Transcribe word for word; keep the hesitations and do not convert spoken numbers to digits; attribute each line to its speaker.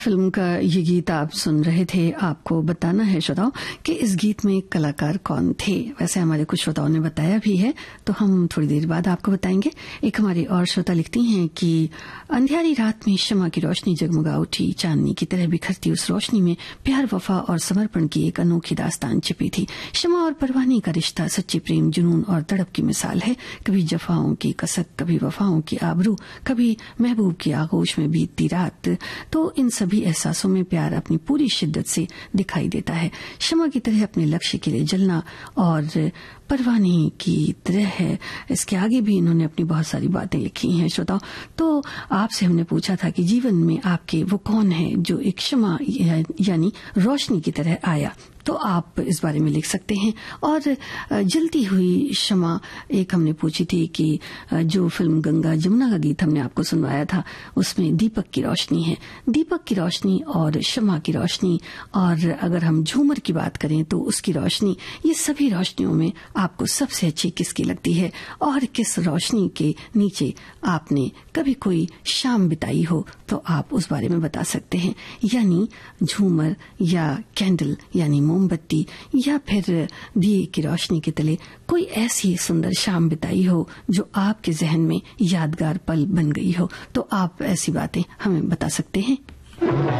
Speaker 1: Film का ये गीत आप सुन रहे थे। आपको बताना है श्रोताओं कि इस गीत में कलाकार कौन थे। वैसे हमारे कुछ श्रोताओं ने बताया भी है, तो हम थोड़ी देर बाद आपको बताएंगे। एक हमारी और श्रोता लिखती हैं कि अंधियारी रात में शमा की रोशनी जगमगा उठी, चांदनी की तरह बिखरती उस रोशनी में प्यार, वफा और समर्पण की एक अनोखी दास्तान छिपी थी। शमा और परवानी का रिश्ता सच्ची प्रेम, जुनून और तड़प की मिसाल है। कभी जफाओं की कसक, कभी वफाओं की आबरू, कभी महबूब की आगोश में बीतती रात। तो इन सभी एहसासों में प्यार अपनी पूरी शिद्दत से दिखाई देता है। शमा की तरह अपने लक्ष्य के लिए जलना और परवानी की तरह है। इसके आगे भी इन्होंने अपनी बहुत सारी बातें लिखी हैं श्रोताओं। तो आपसे हमने पूछा था कि जीवन में आपके वो कौन है जो एक शमा यानी रोशनी की तरह आया। तो आप इस बारे में लिख सकते हैं। और जलती हुई शमा एक हमने पूछी थी कि जो फिल्म गंगा जमुना का गीत हमने आपको सुनवाया था, उसमें दीपक की रोशनी है। दीपक की रोशनी और शमा की रोशनी, और अगर हम झूमर की बात करें तो उसकी रोशनी, ये सभी रोशनियों में आपको सबसे अच्छी किसकी लगती है और किस रोशनी के नीचे आपने कभी कोई शाम बिताई हो, तो आप उस बारे में बता सकते हैं। यानी झूमर या कैंडल यानी मोमबत्ती, या फिर दिए की रोशनी के तले कोई ऐसी सुंदर शाम बिताई हो जो आपके जहन में यादगार पल बन गई हो, तो आप ऐसी बातें हमें बता सकते हैं।